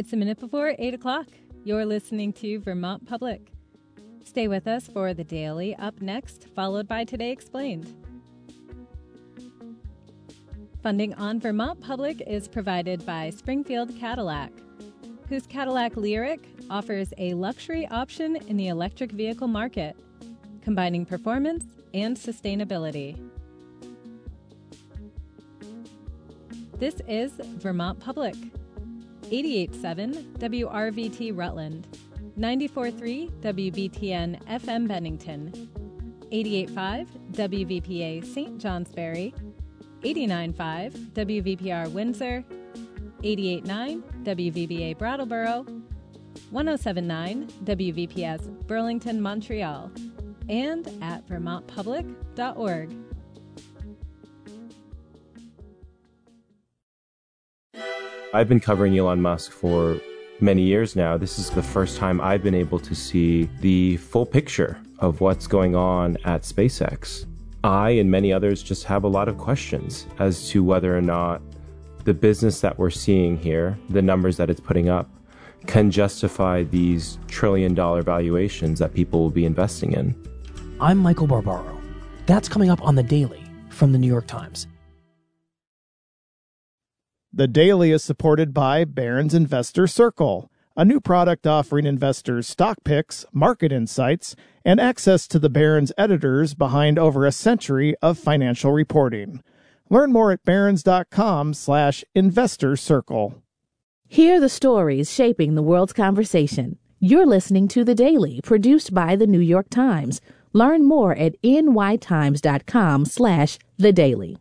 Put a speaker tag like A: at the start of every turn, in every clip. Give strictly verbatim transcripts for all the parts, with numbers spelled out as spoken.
A: It's a minute before eight o'clock. You're listening to Vermont Public. Stay with us for the Daily up next, followed by Today Explained. Funding on Vermont Public is provided by Springfield Cadillac, whose Cadillac Lyriq offers a luxury option in the electric vehicle market, combining performance and sustainability. This is Vermont Public. eighty-eight point seven W R V T Rutland, ninety-four point three W B T N F M Bennington, eighty-eight point five W V P A Saint Johnsbury, eighty-nine point five W V P R Windsor, eighty-eight point nine W V B A Brattleboro, one oh seven point nine W V P S Burlington, Montreal, and at vermont public dot org.
B: I've been covering Elon Musk for many years now. This is the first time I've been able to see the full picture of what's going on at SpaceX. I and many others just have a lot of questions as to whether or not the business that we're seeing here, the numbers that it's putting up, can justify these trillion dollar valuations that people will be investing in.
C: I'm Michael Barbaro. That's coming up on The Daily from the New York Times.
D: The Daily is supported by Barron's Investor Circle, a new product offering investors stock picks, market insights, and access to the Barron's editors behind over a century of financial reporting. Learn more at barrons.com slash investor circle.
E: Hear the stories shaping the world's conversation. You're listening to The Daily, produced by the New York Times. Learn more at nytimes.com slash the daily.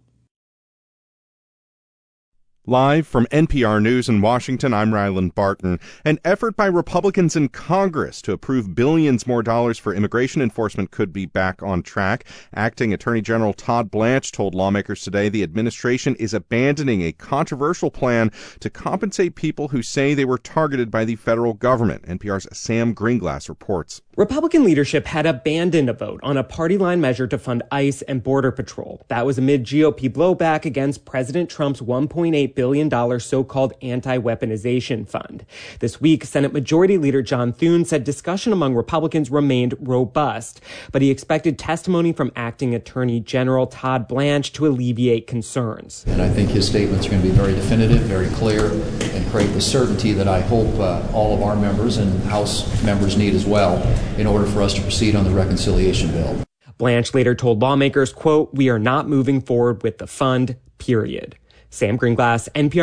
F: Live from N P R News in Washington, I'm Ryland Barton. An effort by Republicans in Congress to approve billions more dollars for immigration enforcement could be back on track. Acting Attorney General Todd Blanche told lawmakers today the administration is abandoning a controversial plan to compensate people who say they were targeted by the federal government. N P R's Sam Greenglass reports.
G: Republican leadership had abandoned a vote on a party-line measure to fund ICE and Border Patrol. That was amid G O P blowback against President Trump's one point eight billion dollars so-called anti-weaponization fund. This week, Senate Majority Leader John Thune said discussion among Republicans remained robust, but he expected testimony from Acting Attorney General Todd Blanche to alleviate concerns.
H: And I think his statements are going to be very definitive, very clear, and create the certainty that I hope uh, all of our members and House members need as well in order for us to proceed on the reconciliation bill.
G: Blanche later told lawmakers, quote, "We are not moving forward with the fund, period." Sam Greenglass, N P R